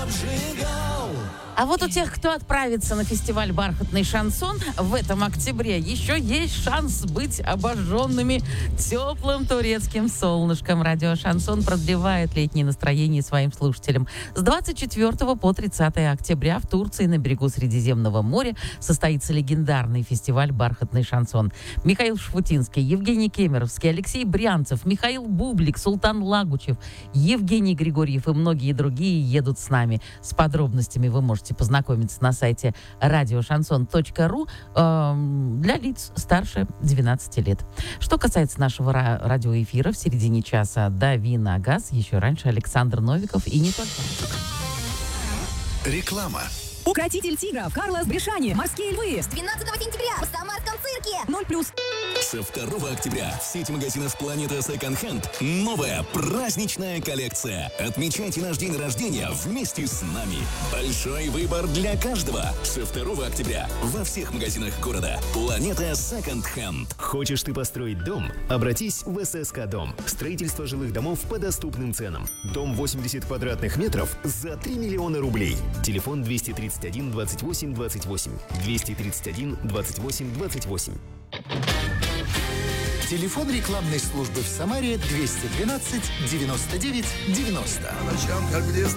обжигал. А вот у тех, кто отправится на фестиваль «Бархатный шансон» в этом октябре, еще есть шанс быть обожженными теплым турецким солнышком. Радио «Шансон» продлевает летнее настроение своим слушателям. С 24 по 30 октября в Турции на берегу Средиземного моря состоится легендарный фестиваль «Бархатный шансон». Михаил Шфутинский, Евгений Кемеровский, Алексей Брянцев, Михаил Бублик, Султан Лагучев, Евгений Григорьев и многие другие едут с нами. С подробностями вы можете познакомиться на сайте radioshanson.ru для лиц старше 12 лет. Что касается нашего радиоэфира, в середине часа «Дави на газ», еще раньше Александр Новиков и не только. Реклама. Укротитель тигров Карлос Брешани. Морские львы. С 12 сентября в Самарском цирке. 0+. Со 2 октября в сети магазинов «Планета Second Hand» новая праздничная коллекция. Отмечайте наш день рождения вместе с нами. Большой выбор для каждого. Со 2 октября во всех магазинах города «Планета Second Hand». Хочешь ты построить дом? Обратись в ССК Дом. Строительство жилых домов по доступным ценам. Дом 80 квадратных метров за 3 миллиона рублей. Телефон 231 28 28. 231 28 28. Телефон рекламной службы в Самаре 212 99 90.